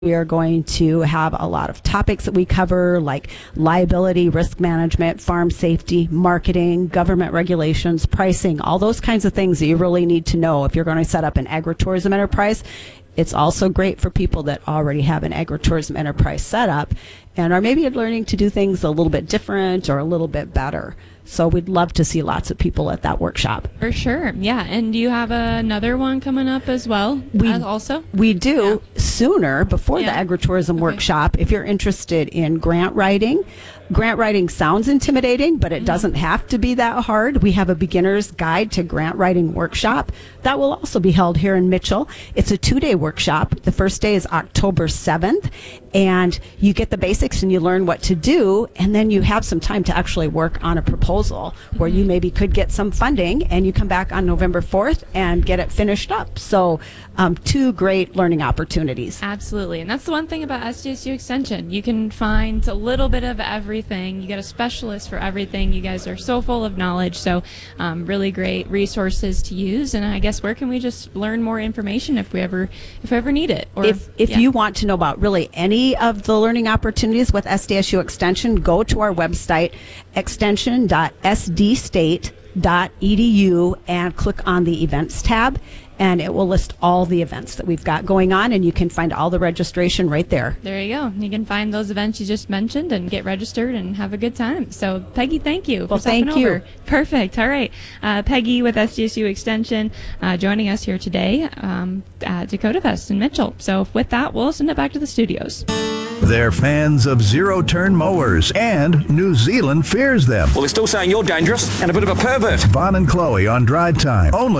We are going to have a lot of topics that we cover, like liability, risk management, farm safety, marketing, government regulations, pricing, all those kinds of things that you really need to know if you're going to set up an agritourism enterprise. It's also great for people that already have an agritourism enterprise set up and are maybe learning to do things a little bit different or a little bit better. So we'd love to see lots of people at that workshop. For sure. Yeah. And do you have another one coming up as well? We do sooner, before the agritourism workshop. If you're interested in grant writing sounds intimidating, but it doesn't have to be that hard. We have a beginner's guide to grant writing workshop that will also be held here in Mitchell. It's a 2-day workshop. The first day is October 7th, and you get the basics and you learn what to do, and then you have some time to actually work on a proposal where you maybe could get some funding, and you come back on November 4th and get it finished up. So 2 great learning opportunities. Absolutely. And that's the one thing about SDSU Extension. You can find a little bit of everything. You get a specialist for everything. You guys are so full of knowledge. So really great resources to use. And I guess where can we just learn more information if we ever need it? Or if you want to know about really any of the learning opportunities with SDSU Extension, go to our website, extension.sdstate.edu, and click on the events tab, and it will list all the events that we've got going on, and you can find all the registration right there. There you go. You can find those events you just mentioned and get registered and have a good time. So, Peggy, thank you for stopping over. Thank you. Perfect. All right. Peggy with SDSU Extension joining us here today at Dakota Fest in Mitchell. So, with that, we'll send it back to the studios. They're fans of zero-turn mowers, and New Zealand fears them. Well, they're still saying you're dangerous and a bit of a pervert. Vaughn and Chloe on Drive Time, only